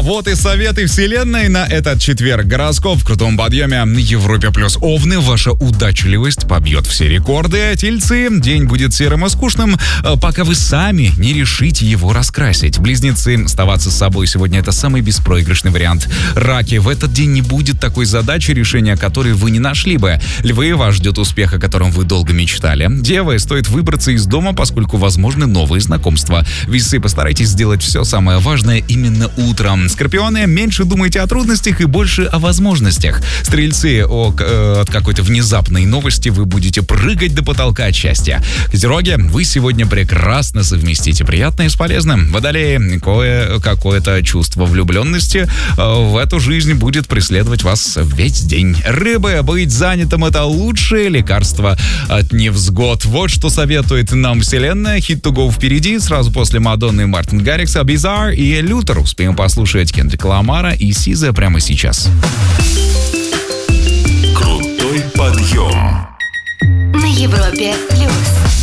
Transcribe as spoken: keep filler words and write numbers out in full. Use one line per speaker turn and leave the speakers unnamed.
А вот и советы вселенной на этот четверг. Гороскоп в крутом подъеме на Европе плюс. Овны, ваша удачливость побьет все рекорды. Тельцы, день будет серым и скучным, пока вы сами не решите его раскрасить. Близнецы, оставаться с собой сегодня это самый беспроигрышный вариант. Раки, в этот день не будет такой задачи, решения которой вы не нашли бы. Львы, вас ждет успех, о котором вы долго мечтали. Девы, стоит выбраться из дома, поскольку возможны новые знакомства. Весы, постарайтесь сделать все самое важное именно утром. Скорпионы, меньше думайте о трудностях и больше о возможностях. Стрельцы, о, э, от какой-то внезапной новости вы будете прыгать до потолка от счастья. Козероги, вы сегодня прекрасно совместите приятное с полезным. Водолеи, кое-какое-то чувство влюбленности э, в эту жизнь будет преследовать вас весь день. Рыбы, быть занятым — это лучшее лекарство от невзгод. Вот что советует нам вселенная. Hit to go впереди, сразу после Мадонны и Мартин Гаррикса, Bizarre и Лютер. Успеем послушать Кендрика Ламара и Сиза прямо сейчас.
Крутой подъем
на Европе плюс.